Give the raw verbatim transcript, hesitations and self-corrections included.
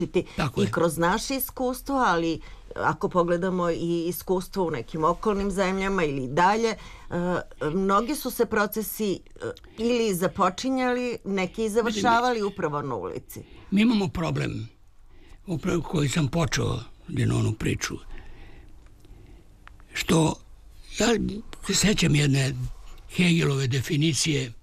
i kroz naše iskustvo, ali ako pogledamo i iskustvo u nekim okolnim zemljama ili dalje, mnogi su se procesi ili započinjali, neki i završavali upravo na ulici. Mi imamo problem, upravo koji sam počeo onu priču, što ja se sećam jedne Hegelove definicije